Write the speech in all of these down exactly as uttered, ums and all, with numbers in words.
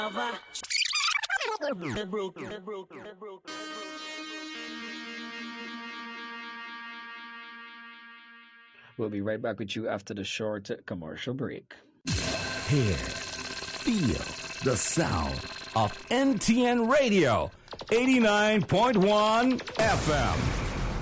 We'll be right back with you after the short commercial break. Hear, feel the sound of N T N Radio, eighty-nine point one F M.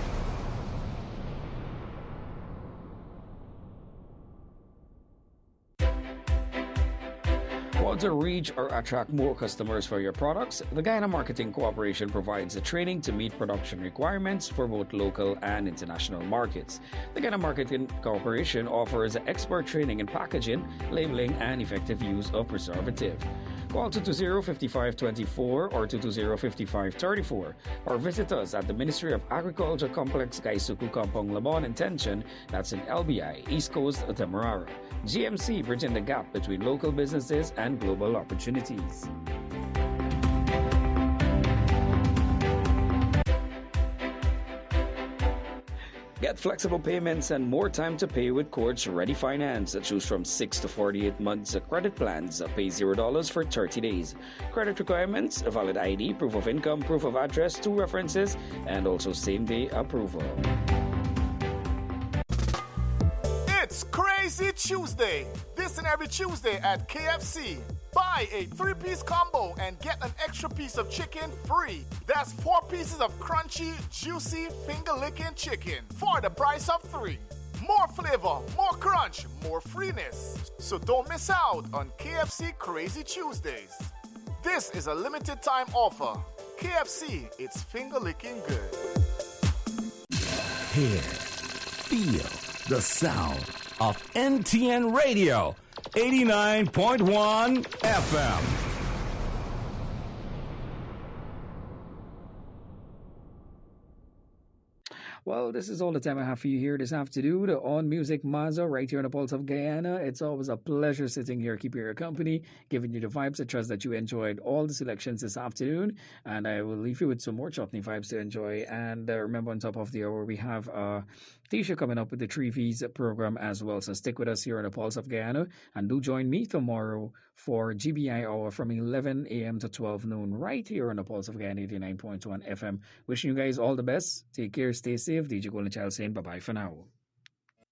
Want to reach or attract more customers for your products? The Guyana Marketing Corporation provides the training to meet production requirements for both local and international markets. The Guyana Marketing Corporation offers expert training in packaging, labeling, and effective use of preservative. Call two two zero, five five two four or two two zero, five five three four or visit us at the Ministry of Agriculture Complex Gaisuku Kampong Labon in Tension, that's in L B I, East Coast, Demerara. G M C, bridging the gap between local businesses and global opportunities. Get flexible payments and more time to pay with Quartz Ready Finance. Choose from six to forty-eight months credit plans. Pay zero dollars for thirty days. Credit requirements, a valid I D, proof of income, proof of address, two references, and also same-day approval. It's Crazy Tuesday. This and every Tuesday at K F C. Buy a three-piece combo and get an extra piece of chicken free. That's four pieces of crunchy, juicy, finger-licking chicken for the price of three. More flavor, more crunch, more freeness. So don't miss out on K F C Crazy Tuesdays. This is a limited time offer. K F C, it's finger-licking good. Hear, feel the sound of N T N Radio, eighty-nine point one F M. Well, this is all the time I have for you here this afternoon on Music Mazza right here on the Pulse of Guyana. It's always a pleasure sitting here, keeping your company, giving you the vibes. I trust that you enjoyed all the selections this afternoon, and I will leave you with some more chutney vibes to enjoy. And uh, remember, on top of the hour, we have uh, Tisha coming up with the three V's program as well. So stick with us here on the Pulse of Guyana, and do join me tomorrow for G B I Hour from eleven a.m. to twelve noon right here on the Pulse of Guyana eighty-nine point one F M. Wishing you guys all the best. Take care, stay safe. D J Golden Child saying bye-bye for now.